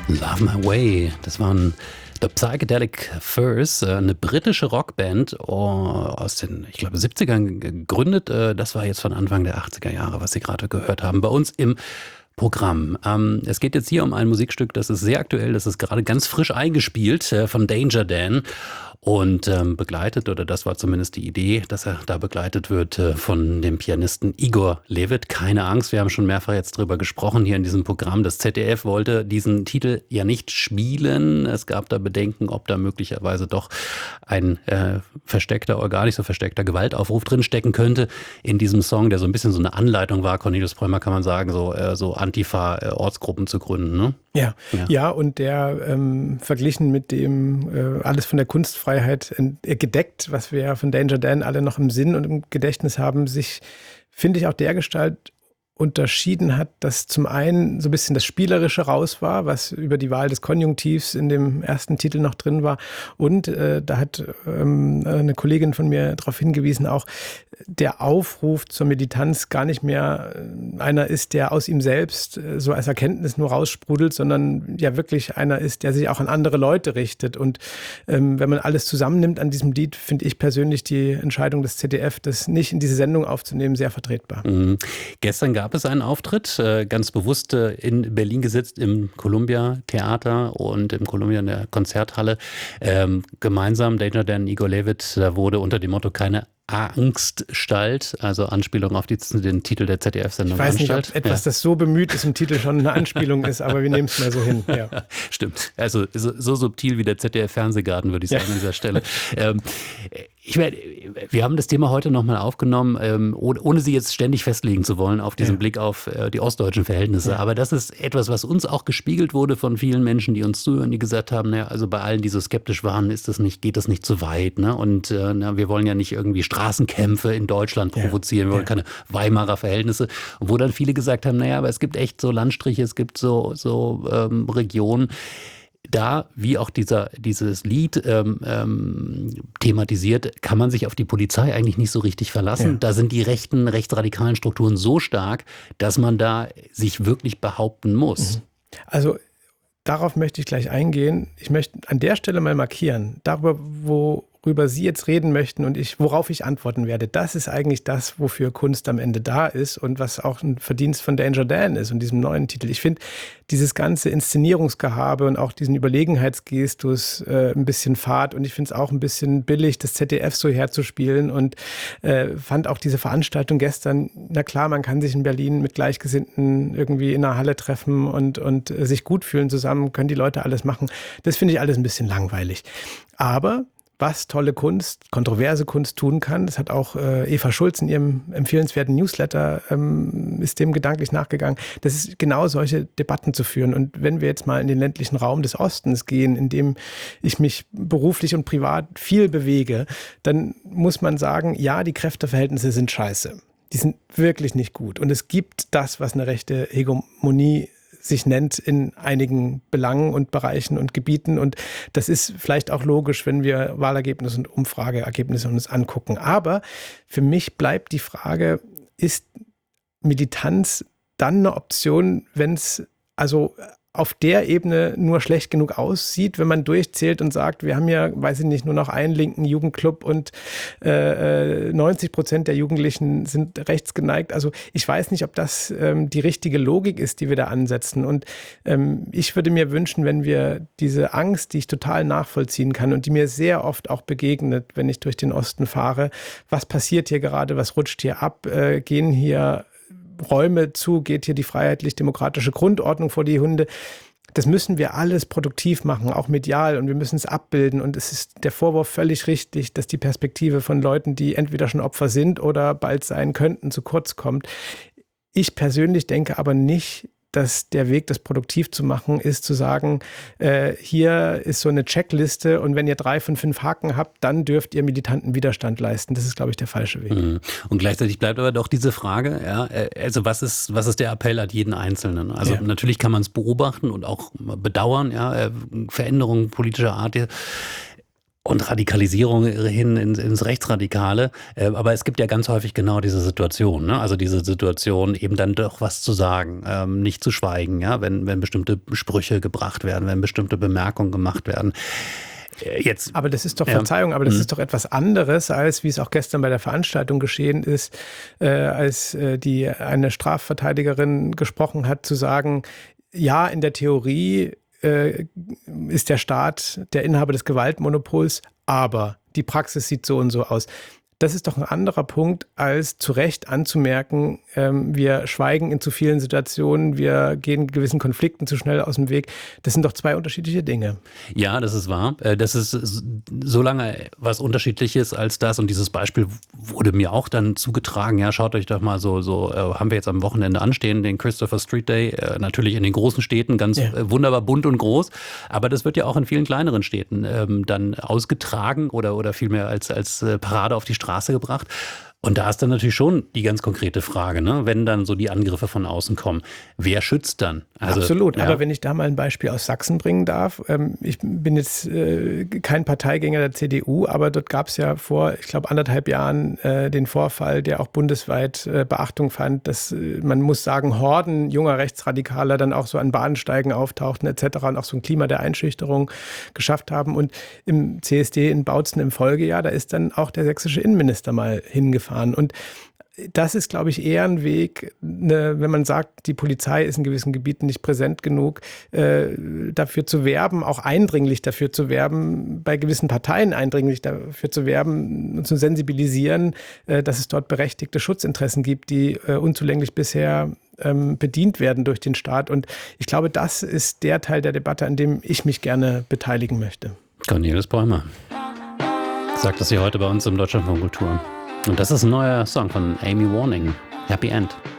Love My Way, das waren The Psychedelic Furs, eine britische Rockband aus den, ich glaube, 70ern gegründet. Das war jetzt von Anfang der 80er Jahre, was Sie gerade gehört haben, bei uns im Programm. Es geht jetzt hier um ein Musikstück, das ist sehr aktuell, das ist gerade ganz frisch eingespielt von Danger Dan und begleitet, oder das war zumindest die Idee, dass er da begleitet wird von dem Pianisten Igor Levit. Keine Angst, wir haben schon mehrfach jetzt drüber gesprochen hier in diesem Programm. Das ZDF wollte diesen Titel ja nicht spielen. Es gab da Bedenken, ob da möglicherweise doch ein versteckter oder gar nicht so versteckter Gewaltaufruf drinstecken könnte in diesem Song, der so ein bisschen so eine Anleitung war, Cornelius Prömer kann man sagen, so Antifa-Ortsgruppen zu gründen, ne? Ja, und der verglichen mit dem alles von der Kunstfreiheit gedeckt, was wir ja von Danger Dan alle noch im Sinn und im Gedächtnis haben, sich, finde ich, auch dergestalt unterschieden hat, dass zum einen so ein bisschen das Spielerische raus war, was über die Wahl des Konjunktivs in dem ersten Titel noch drin war. Und da hat eine Kollegin von mir darauf hingewiesen, auch der Aufruf zur Militanz gar nicht mehr einer ist, der aus ihm selbst so als Erkenntnis nur raussprudelt, sondern ja wirklich einer ist, der sich auch an andere Leute richtet. Und wenn man alles zusammennimmt an diesem Lied, finde ich persönlich die Entscheidung des ZDF, das nicht in diese Sendung aufzunehmen, sehr vertretbar. Mhm. Gestern gab es einen Auftritt, ganz bewusst in Berlin gesetzt, im Columbia Theater und im Columbia in der Konzerthalle. Gemeinsam, Danger Dan, Igor Levit, da wurde unter dem Motto keine Angststalt, also Anspielung auf den Titel der ZDF-Sendung. Ich weiß nicht, ob etwas, das so bemüht ist, im Titel schon eine Anspielung ist, aber wir nehmen es mal so hin. Ja. Stimmt, also so subtil wie der ZDF-Fernsehgarten, würde ich sagen, an dieser Stelle. Wir haben das Thema heute nochmal aufgenommen, ohne Sie jetzt ständig festlegen zu wollen auf diesen Blick auf die ostdeutschen Verhältnisse. Ja. Aber das ist etwas, was uns auch gespiegelt wurde von vielen Menschen, die uns zuhören, die gesagt haben, naja, also bei allen, die so skeptisch waren, geht das nicht zu weit. Ne? Und wir wollen ja nicht irgendwie Straßenkämpfe in Deutschland provozieren, wir wollen keine Weimarer Verhältnisse. Und wo dann viele gesagt haben, naja, aber es gibt echt so Landstriche, es gibt so Regionen, da, wie auch dieses Lied thematisiert, kann man sich auf die Polizei eigentlich nicht so richtig verlassen. Ja. Da sind die rechtsradikalen Strukturen so stark, dass man da sich wirklich behaupten muss. Also darauf möchte ich gleich eingehen. Ich möchte an der Stelle mal markieren, worüber Sie jetzt reden möchten und worauf ich antworten werde. Das ist eigentlich das, wofür Kunst am Ende da ist und was auch ein Verdienst von Danger Dan ist und diesem neuen Titel. Ich finde dieses ganze Inszenierungsgehabe und auch diesen Überlegenheitsgestus ein bisschen fad und ich finde es auch ein bisschen billig, das ZDF so herzuspielen und fand auch diese Veranstaltung gestern, na klar, man kann sich in Berlin mit Gleichgesinnten irgendwie in einer Halle treffen und sich gut fühlen zusammen, können die Leute alles machen. Das finde ich alles ein bisschen langweilig. Aber was tolle Kunst, kontroverse Kunst tun kann. Das hat auch Eva Schulz in ihrem empfehlenswerten Newsletter, ist dem gedanklich nachgegangen. Das ist genau solche Debatten zu führen. Und wenn wir jetzt mal in den ländlichen Raum des Ostens gehen, in dem ich mich beruflich und privat viel bewege, dann muss man sagen, ja, die Kräfteverhältnisse sind scheiße. Die sind wirklich nicht gut. Und es gibt das, was eine rechte Hegemonie sich nennt in einigen Belangen und Bereichen und Gebieten. Und das ist vielleicht auch logisch, wenn wir Wahlergebnisse und Umfrageergebnisse uns angucken. Aber für mich bleibt die Frage, ist Militanz dann eine Option, wenn es also auf der Ebene nur schlecht genug aussieht, wenn man durchzählt und sagt, wir haben ja, weiß ich nicht, nur noch einen linken Jugendclub und 90% der Jugendlichen sind rechts geneigt. Also ich weiß nicht, ob das die richtige Logik ist, die wir da ansetzen. Und ich würde mir wünschen, wenn wir diese Angst, die ich total nachvollziehen kann und die mir sehr oft auch begegnet, wenn ich durch den Osten fahre, was passiert hier gerade, was rutscht hier ab, gehen hier Räume zu, geht hier die freiheitlich-demokratische Grundordnung vor die Hunde. Das müssen wir alles produktiv machen, auch medial, und wir müssen es abbilden. Und es ist der Vorwurf völlig richtig, dass die Perspektive von Leuten, die entweder schon Opfer sind oder bald sein könnten, zu kurz kommt. Ich persönlich denke aber nicht, dass der Weg, das produktiv zu machen, ist zu sagen, hier ist so eine Checkliste und wenn ihr 3 von 5 Haken habt, dann dürft ihr militanten Widerstand leisten. Das ist, glaube ich, der falsche Weg. Und gleichzeitig bleibt aber doch diese Frage, ja, also was ist der Appell an jeden Einzelnen? Also natürlich kann man es beobachten und auch bedauern, ja, Veränderungen politischer Art. und Radikalisierung hin ins Rechtsradikale. Aber es gibt ja ganz häufig genau diese Situation, ne? Also diese Situation, eben dann doch was zu sagen, nicht zu schweigen, ja, wenn bestimmte Sprüche gebracht werden, wenn bestimmte Bemerkungen gemacht werden. Jetzt, aber das ist doch, Verzeihung, aber das ist doch etwas anderes, als wie es auch gestern bei der Veranstaltung geschehen ist, als eine Strafverteidigerin gesprochen hat, zu sagen, ja, in der Theorie ist der Staat der Inhaber des Gewaltmonopols, aber die Praxis sieht so und so aus. Das ist doch ein anderer Punkt, als zu Recht anzumerken, wir schweigen in zu vielen Situationen, wir gehen gewissen Konflikten zu schnell aus dem Weg. Das sind doch zwei unterschiedliche Dinge. Ja, das ist wahr. Das ist so lange was Unterschiedliches als das. Und dieses Beispiel wurde mir auch dann zugetragen. Ja, schaut euch doch mal so haben wir jetzt am Wochenende anstehen, den Christopher Street Day. Natürlich in den großen Städten ganz wunderbar bunt und groß. Aber das wird ja auch in vielen kleineren Städten dann ausgetragen oder vielmehr als Parade auf die Straße gebracht. Und da ist dann natürlich schon die ganz konkrete Frage, ne? Wenn dann so die Angriffe von außen kommen, wer schützt dann? Also, absolut, aber wenn ich da mal ein Beispiel aus Sachsen bringen darf, ich bin jetzt kein Parteigänger der CDU, aber dort gab es ja vor, ich glaube, 1,5 Jahren den Vorfall, der auch bundesweit Beachtung fand, dass man muss sagen, Horden junger Rechtsradikaler dann auch so an Bahnsteigen auftauchten etc. und auch so ein Klima der Einschüchterung geschafft haben. Und im CSD in Bautzen im Folgejahr, da ist dann auch der sächsische Innenminister mal hingefahren. Und das ist, glaube ich, eher ein Weg, wenn man sagt, die Polizei ist in gewissen Gebieten nicht präsent genug, dafür zu werben, auch eindringlich dafür zu werben, bei gewissen Parteien eindringlich dafür zu werben und zu sensibilisieren, dass es dort berechtigte Schutzinteressen gibt, die unzulänglich bisher bedient werden durch den Staat. Und ich glaube, das ist der Teil der Debatte, an dem ich mich gerne beteiligen möchte. Cornelis Bäumer sagt das hier heute bei uns im Deutschlandfunk Kultur. Und das ist ein neuer Song von Amy Warning, Happy End.